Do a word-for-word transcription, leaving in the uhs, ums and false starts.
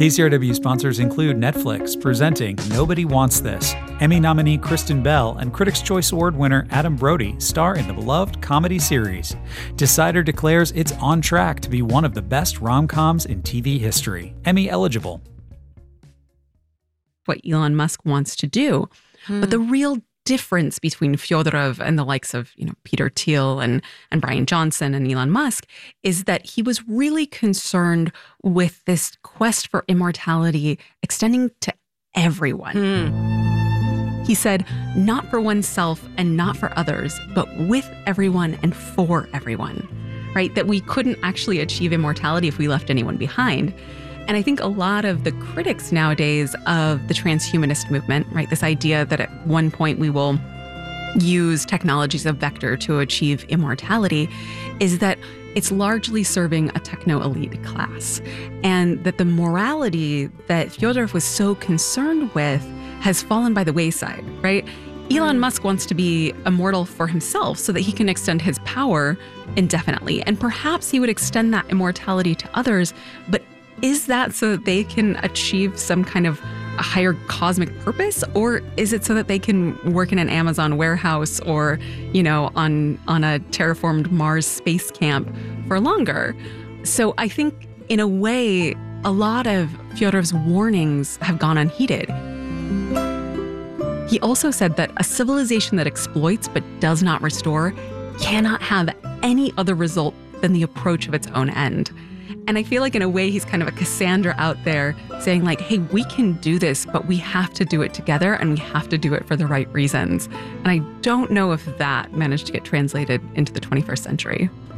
K C R W sponsors include Netflix, presenting Nobody Wants This. Emmy nominee Kristen Bell and Critics' Choice Award winner Adam Brody star in the beloved comedy series. Decider declares it's on track to be one of the best rom-coms in T V history. Emmy eligible. What Elon Musk wants to do. Hmm. But the real difference between Fyodorov and the likes of, you know, Peter Thiel and, and Brian Johnson and Elon Musk is that he was really concerned with this quest for immortality extending to everyone. Hmm. He said, not for oneself and not for others, but with everyone and for everyone, right? That we couldn't actually achieve immortality if we left anyone behind. And I think a lot of the critics nowadays of the transhumanist movement, right, this idea that at one point we will use technology as a vector to achieve immortality, is that it's largely serving a techno-elite class. And that the morality that Fyodorov was so concerned with has fallen by the wayside, right? Elon Musk wants to be immortal for himself so that he can extend his power indefinitely. And perhaps he would extend that immortality to others, but is that so that they can achieve some kind of a higher cosmic purpose? Or is it so that they can work in an Amazon warehouse or, you know, on, on a terraformed Mars space camp for longer? So I think in a way, a lot of Fyodorov's warnings have gone unheeded. He also said that a civilization that exploits but does not restore cannot have any other result than the approach of its own end. And I feel like in a way, he's kind of a Cassandra out there saying like, hey, we can do this, but we have to do it together and we have to do it for the right reasons. And I don't know if that managed to get translated into the twenty-first century.